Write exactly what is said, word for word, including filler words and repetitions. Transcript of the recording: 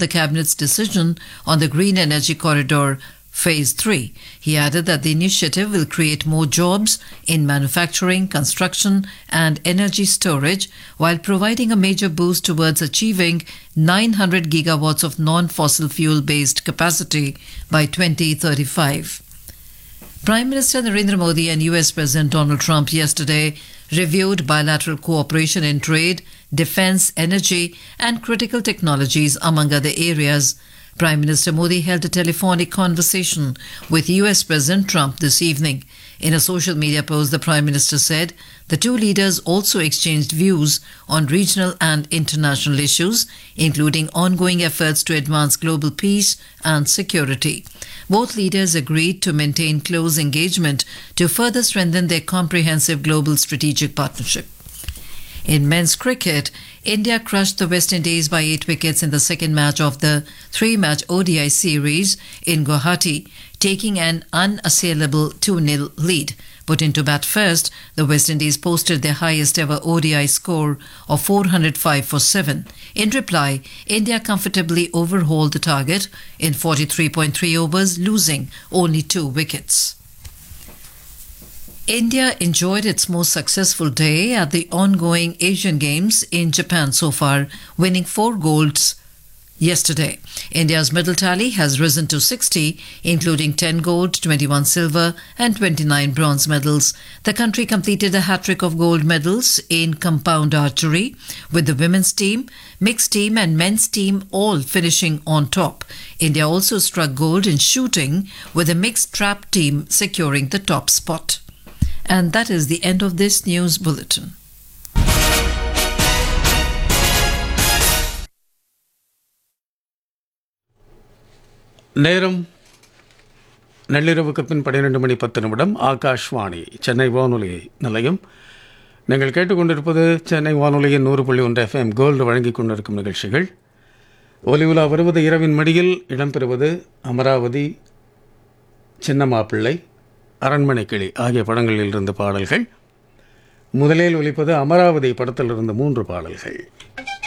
the Cabinet's decision on the Green Energy Corridor Phase three. He added that the initiative will create more jobs in manufacturing, construction and energy storage while providing a major boost towards achieving nine hundred gigawatts of non-fossil fuel-based capacity by twenty thirty-five. Prime Minister Narendra Modi and U S President Donald Trump yesterday reviewed bilateral cooperation in trade, defense, energy and critical technologies, among other areas. Prime Minister Modi held a telephonic conversation with U S President Trump this evening. In a social media post, the Prime Minister said the two leaders also exchanged views on regional and international issues, including ongoing efforts to advance global peace and security. Both leaders agreed to maintain close engagement to further strengthen their comprehensive global strategic partnership. In men's cricket, India crushed the West Indies by eight wickets in the second match of the three-match O D I series in Guwahati, taking an unassailable two nil lead. Put into bat first, the West Indies posted their highest ever O D I score of four hundred five for seven. In reply, India comfortably overhauled the target in forty-three point three overs, losing only two wickets. India enjoyed its most successful day at the ongoing Asian Games in Japan so far, winning four golds yesterday. India's medal tally has risen to sixty, including ten gold, twenty-one silver and twenty-nine bronze medals. The country completed a hat-trick of gold medals in compound archery, with the women's team, mixed team and men's team all finishing on top. India also struck gold in shooting, with the mixed trap team securing the top spot. And that is the end of this news bulletin. நேரம் நள்ளிரவுக்கு பின் பன்னிரண்டு மணி பத்து நிமிடம். ஆகாஷ்வாணி சென்னை வானொலி நிலையம். நீங்கள் கேட்டுக்கொண்டிருப்பது சென்னை வானொலியின் நூறு புள்ளி ஒன்று எஃப்எம் கோல்டு வழங்கிக் கொண்டிருக்கும் நிகழ்ச்சிகள். ஒலி உலா வருவது இரவின் மடியில் இடம்பெறுவது அமராவதி, சின்ன மாப்பிள்ளை, அரண்மனை கிளி ஆகிய படங்களில் இருந்து பாடல்கள். முதலில் ஒலிப்பது அமராவதி படத்திலிருந்து மூன்று பாடல்கள்.